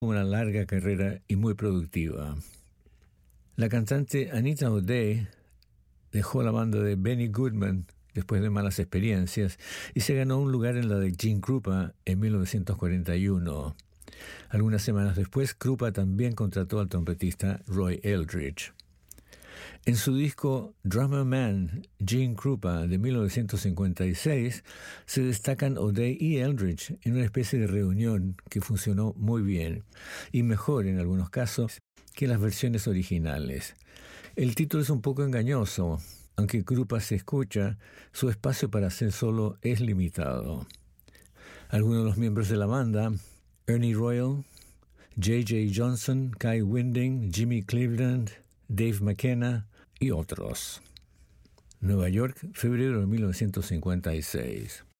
una larga carrera y muy productiva. La cantante Anita O'Day dejó la banda de Benny Goodman después de malas experiencias y se ganó un lugar en la de Gene Krupa en 1941. Algunas semanas después, Krupa también contrató al trompetista Roy Eldridge. En su disco Drummer Man, Gene Krupa, de 1956, se destacan O'Day y Eldridge en una especie de reunión que funcionó muy bien, y mejor en algunos casos que las versiones originales. El título es un poco engañoso. Aunque Krupa se escucha, su espacio para hacer solo es limitado. Algunos de los miembros de la banda, Ernie Royal, J.J. Johnson, Kai Winding, Jimmy Cleveland, Dave McKenna y otros. Nueva York, febrero de 1956.